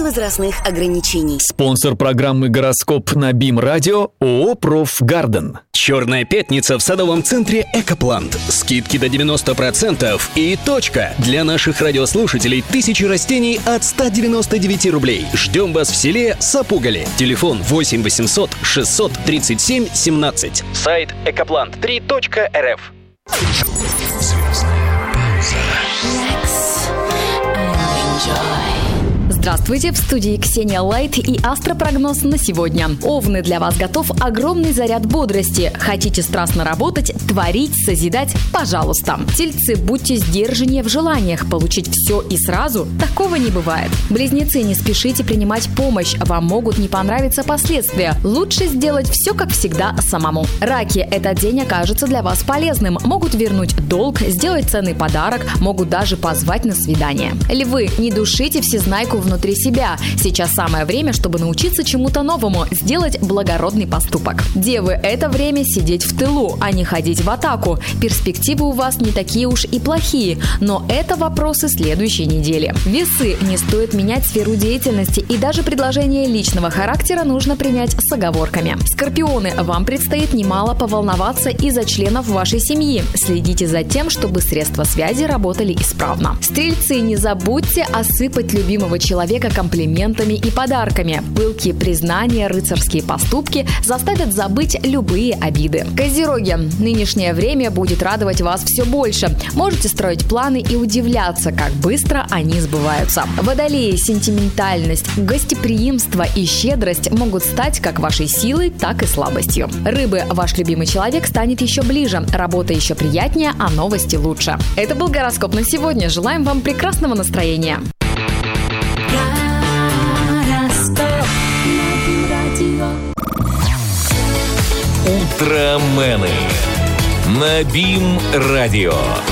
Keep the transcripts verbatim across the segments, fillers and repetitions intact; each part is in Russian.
возрастных ограничений. Спонсор программы «Гороскоп» на БИМ-радио ООО «Профгарден». Черная пятница в садовом центре «Экоплант». Скидки до девяносто процентов и точка. Для наших радиослушателей тысячи растений от ста девяноста девяти рублей. Ждем вас в селе Сапугали. Телефон восемь восемьсот шестьсот тридцать семь семнадцать. Сайт экоплант три точка эр эф. Звездная пауза. Здравствуйте, в студии Ксения Лайт и астропрогноз на сегодня. Овны, для вас готов огромный заряд бодрости. Хотите страстно работать, творить, созидать? Пожалуйста. Тельцы, будьте сдержаннее в желаниях. Получить все и сразу? Такого не бывает. Близнецы, не спешите принимать помощь. Вам могут не понравиться последствия. Лучше сделать все, как всегда, самому. Раки, этот день окажется для вас полезным. Могут вернуть долг, сделать ценный подарок, могут даже позвать на свидание. Львы, не душите всезнайку внутри себя. Сейчас самое время, чтобы научиться чему-то новому, сделать благородный поступок. Девы, это время сидеть в тылу, а не ходить в атаку. Перспективы у вас не такие уж и плохие, но это вопросы следующей недели. Весы, не стоит менять сферу деятельности, и даже предложение личного характера нужно принять с оговорками. Скорпионы, вам предстоит немало поволноваться из-за членов вашей семьи. Следите за тем, чтобы средства связи работали исправно. Стрельцы, не забудьте осыпать любимого человека комплиментами и подарками. Пылкие признания, рыцарские поступки заставят забыть любые обиды. Козероги, нынешнее время будет радовать вас все больше. Можете строить планы и удивляться, как быстро они сбываются. Водолеи, сентиментальность, гостеприимство и щедрость могут стать как вашей силой, так и слабостью. Рыбы, ваш любимый человек станет еще ближе, работа еще приятнее, а новости лучше. Это был гороскоп на сегодня. Желаем вам прекрасного настроения. Утромены на БИМ-радио.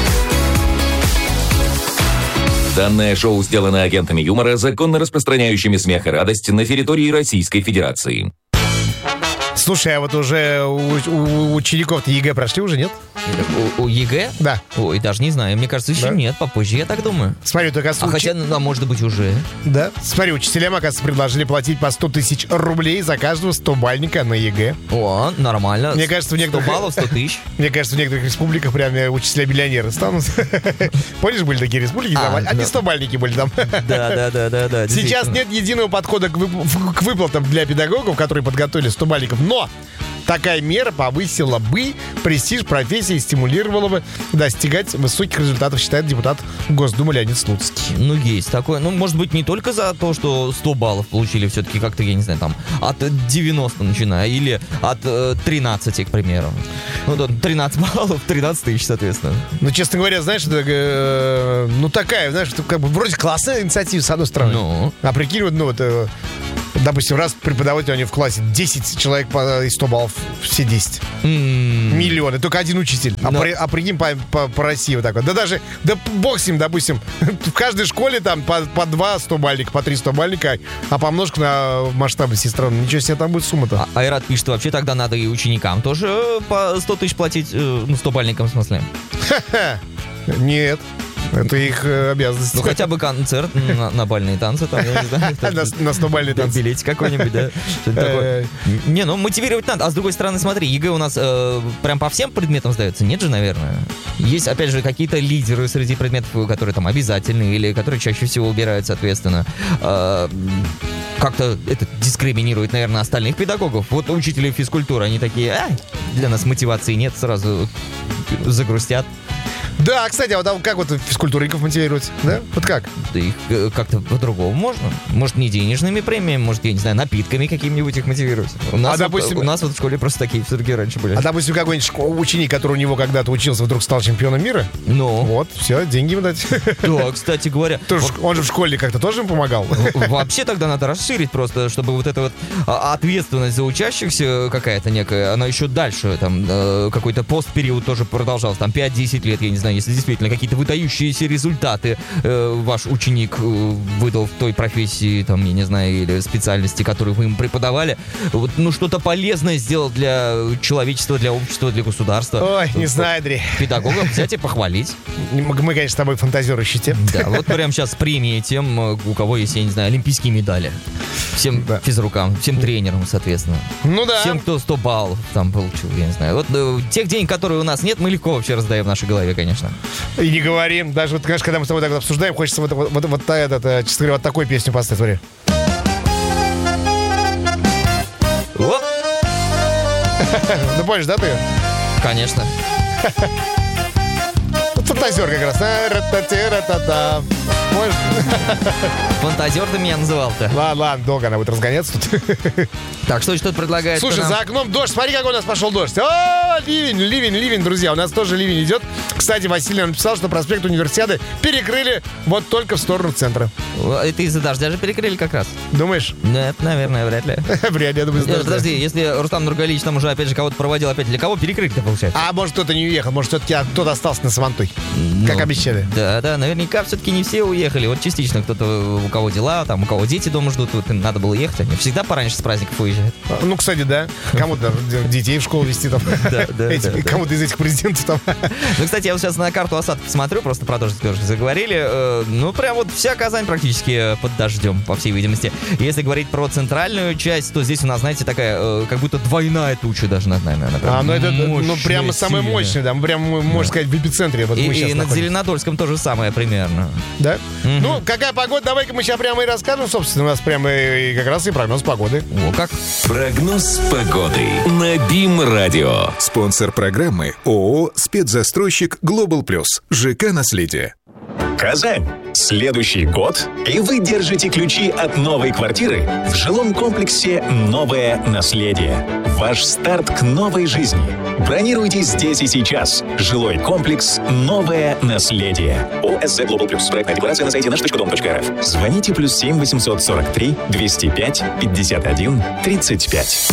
Данное шоу сделано агентами юмора, законно распространяющими смех и радость на территории Российской Федерации. Слушай, а вот уже у, у учеников-то ЕГЭ прошли уже, нет? У, у ЕГЭ? Да. Ой, даже не знаю. Мне кажется, еще да? нет, попозже, я так думаю. Смотри, только... А уч... хотя, ну, может быть, уже. Да. Смотри, учителям, оказывается, предложили платить по сто тысяч рублей за каждого стобальника на ЕГЭ. О, нормально. Мне кажется, в некоторых... сто баллов, сто тысяч. Мне кажется, в некоторых республиках прям учителя-миллионеры станут. Помнишь, были такие республики? А, Одни стобальники были там. Да, да, да, да, да. Сейчас нет единого подхода к выплатам для педагогов, которые подготовили стобальников, но... Такая мера повысила бы престиж профессии и стимулировала бы достигать высоких результатов, считает депутат Госдумы Леонид Слуцкий. Ну, есть такое. Ну, может быть, не только за то, что сто баллов получили, все-таки как-то, я не знаю, там, от девяноста начиная, или от э, тринадцати, к примеру. Ну, да, тринадцать баллов, тринадцать тысяч, соответственно. Ну, честно говоря, знаешь, это, э, ну, такая, знаешь, как бы вроде классная инициатива, с одной стороны. Ну. А прикинь, вот, ну, вот... Э, допустим, раз преподаватель у него в классе десять человек по, из сто баллов, все десять. Mm. Миллионы, только один учитель. А, Но... при, а прикинь, по, по, по России вот так вот. Да даже, да бог с ним, допустим, в каждой школе там по, по два стобальника, по три стобальника, а помножка на масштабы всей страны. Ничего себе, там будет сумма-то. А, Айрат пишет, вообще тогда надо и ученикам тоже по сто тысяч платить, ну, стобальникам в смысле. Нет. Это их э, обязанность. Ну, хотя бы концерт на, на бальные танцы, там, я не знаю. На сто бальные танцы. Билетик какой-нибудь, да? Что-то такое. Не, ну, мотивировать надо. А с другой стороны, смотри, ЕГЭ у нас э, прям по всем предметам сдается? Нет же, наверное. Есть, опять же, какие-то лидеры среди предметов, которые там обязательны, или которые чаще всего убирают, соответственно. Э, как-то это дискриминирует, наверное, остальных педагогов. Вот учителей физкультуры, они такие, а, для нас мотивации нет, сразу загрустят. Да, кстати, а вот а как вот физкультурников мотивировать? Да? Вот как? Да их э, как-то по-другому можно. Может, не денежными премиями, может, я не знаю, напитками какими-нибудь их мотивировать. У нас, а, вот, допустим... у нас вот в школе просто такие все-таки раньше были. А, допустим, какой-нибудь шко- ученик, который у него когда-то учился, вдруг стал чемпионом мира? Ну? Вот, все, деньги ему дать. Да, кстати говоря. Вот, он же в школе как-то тоже им помогал. Вообще тогда надо расширить просто, чтобы вот эта вот ответственность за учащихся какая-то некая, она еще дальше, там, какой-то постпериод тоже продолжался, там, пять-десять лет, я не знаю, знаю, если действительно какие-то выдающиеся результаты э, ваш ученик э, выдал в той профессии, там, я не знаю, или специальности, которую вы им преподавали, вот, ну, что-то полезное сделал для человечества, для общества, для государства. Ой, не знаю, Андрей. Педагогов взять и похвалить. Мы, конечно, с тобой фантазеры-щите. Да, вот прямо сейчас премии тем, у кого есть, я не знаю, олимпийские медали. Всем да. физрукам, всем тренерам, соответственно. Ну да. Всем, кто сто баллов там получил, я не знаю. Вот э, тех денег, которые у нас нет, мы легко вообще раздаем в нашей голове, конечно. И не говорим. Даже вот, конечно, когда мы с тобой так вот обсуждаем, хочется вот, вот, вот, вот этот, честно говоря, вот такую песню поставить, смотри. Вот. Ну, помнишь, да, ты? Конечно. Фантазер как раз. Можешь? Фантазер ты меня называл-то. Ладно, ладно, долго она будет разгоняться тут. Так, что что-то предлагает? Слушай, нам... за окном дождь. Смотри, какой у нас пошел дождь. О, ливень, ливень, ливень, друзья. У нас тоже ливень идет. Кстати, Василий написал, что проспект Универсиады перекрыли вот только в сторону центра. Это из-за дождя же перекрыли как раз. Думаешь? Нет, наверное, вряд ли. Вряд ли, я думаю, Нет, подожди, если Рустам Нургалиевич там уже опять же кого-то проводил, опять для кого перекрыть-то получается? А может кто-то не уехал, может все-таки кто-то остался на Савантой, ну, как обещали. Да, да, наверняка все-таки не все уехали. Вот частично кто-то, у кого дела, там, у кого дети дома ждут, вот им надо было ехать. Они всегда пораньше с праздников уезжают. Ну, кстати, да. Кому-то детей в школу везти там. Да, да, Эти, да, кому-то да. из этих президентов там. Ну, кстати, я вот сейчас на карту осадков смотрю, просто про дождь тоже заговорили. Э, ну, прям вот вся Казань практически под дождем, по всей видимости. Если говорить про центральную часть, то здесь у нас, знаете, такая, э, как будто двойная туча даже над нами. Она а, ну это ну, прямо самая мощная, да. Прямо, можно да. сказать, в эпицентре. Вот и мы и над Зеленодольском тоже самое примерно. Да? Угу. Ну, какая погода? Давай-ка мы сейчас прямо и расскажем. Собственно, у нас прямо и как раз и прогноз погоды. О, как? Прогноз погоды на БИМ-радио. Спонсор программы ООО «Спецзастройщик Глобал Плюс». ЖК «Наследие». Казань. Следующий год, и вы держите ключи от новой квартиры в жилом комплексе «Новое наследие». Ваш старт к новой жизни. Бронируйте здесь и сейчас. Жилой комплекс «Новое наследие». ОСЗ Global Plus. Проектная декларация на сайте наш точка дом точка рф. Звоните плюс семь восемьсот сорок три двести пять пятьдесят один тридцать пять.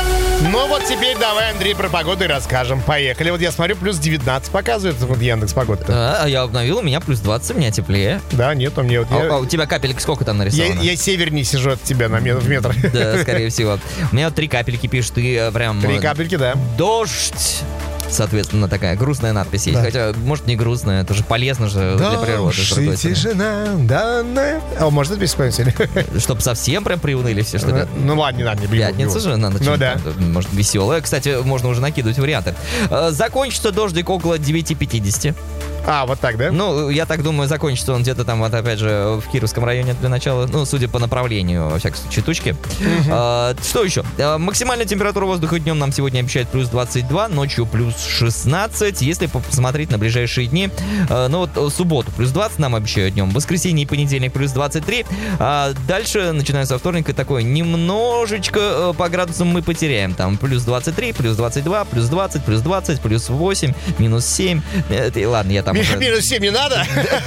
Ну вот теперь давай, Андрей, про погоду и расскажем. Поехали. Вот я смотрю, плюс девятнадцать показывает вот Яндекс погода. А, а я обновил, у меня плюс двадцать, у меня теплее. Да, нет, у меня вот... А, я... а у тебя капельки сколько там нарисовано? Я, я севернее сижу от тебя на метр, в метр. Да, скорее всего. У меня вот три капельки пишут, и прям... Три капельки, да. Дождь. Соответственно, такая грустная надпись есть. Да. Хотя, может, не грустная, это же полезно же да, для природы. Дождь и тишина, данная... О, может, это песню споем? Чтобы совсем прям приуныли все, что ли? Ну ладно, не надо, не бегу. Пятница же, надо ну, да. Может, веселая. Кстати, можно уже накидывать варианты. Закончится дождик около девять пятьдесят. А, вот так, да? Ну, я так думаю, закончится он где-то там, вот опять же, в Кировском районе для начала, ну, судя по направлению, во всяком случае, тучки. Uh-huh. А, что еще? А, максимальная температура воздуха днем нам сегодня обещает плюс двадцать два, ночью плюс шестнадцать. Если посмотреть на ближайшие дни, а, ну, вот субботу плюс двадцать нам обещают днем, воскресенье и понедельник плюс двадцать три. А дальше, начиная со вторника, такое немножечко по градусам мы потеряем. Там плюс двадцать три, плюс двадцать два, плюс двадцать, плюс двадцать, плюс восемь, минус семь. Это, ладно, я там... Минус семь не надо.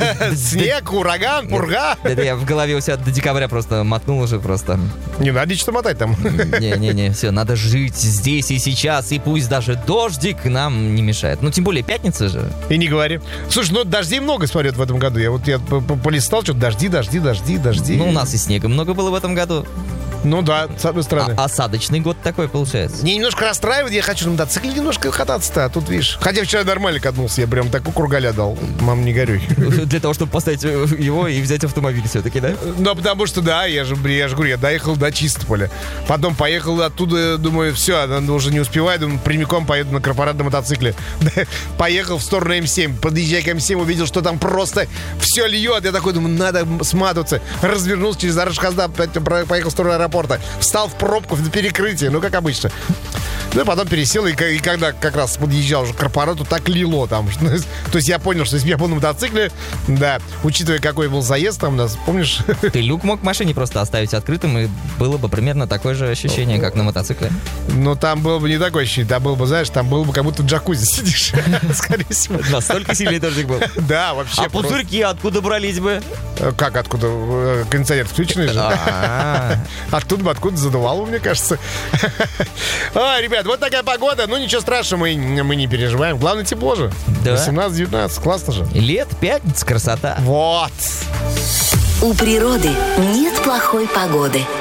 Снег, ураган, пурга. Это я в голове у себя до декабря просто мотнул уже просто. Не надо что мотать там. Не-не-не, все, надо жить здесь и сейчас, и пусть даже дождик нам не мешает. Ну, тем более пятница же. И не говори. Слушай, ну дождей много, смотрят в этом году. Я вот я полистал, что дожди, дожди, дожди, дожди. Ну, у нас и снега много было в этом году. Ну да, с одной стороны. А, осадочный год такой получается. Мне немножко расстраивает, я хочу на мотоцикле немножко кататься-то, а тут, видишь. Хотя вчера нормально катнулся, я прям такую кургаля дал. Мам, не горюй. Для того, чтобы поставить его и взять автомобиль все-таки, да? Ну, потому что, да, я же, я же говорю, я доехал до Чистополя. Потом поехал оттуда, думаю, все, уже не успеваю, думаю, прямиком поеду на корпоратном мотоцикле. Поехал в сторону эм семь, подъезжая к эм семь, увидел, что там просто все льет. Я такой, думаю, надо сматываться. Развернулся через Арашхазда, поехал в сторону аэропорта. Встал в пробку на перекрытие, ну, как обычно. Ну, и потом пересел, и, и когда как раз подъезжал уже к корпорату, так лило там. То есть я понял, что если бы я был на мотоцикле, да, учитывая, какой был заезд там у нас, помнишь? Ты люк мог в машине просто оставить открытым, и было бы примерно такое же ощущение, как на мотоцикле. Ну, там было бы не такое ощущение, там было бы, знаешь, там было бы как будто в джакузи сидишь, скорее всего. Настолько сильный дождик был? Да, вообще. А пузырьки откуда брались бы? Как откуда? Кондиционер включенный же? А Оттуда бы откуда задувало, мне кажется. А, ребят, вот такая погода. Ну, ничего страшного, мы, мы не переживаем. Главное, тепло же. Да. восемнадцать-девятнадцать, классно же. Лет, пятница, красота. Вот. У природы нет плохой погоды.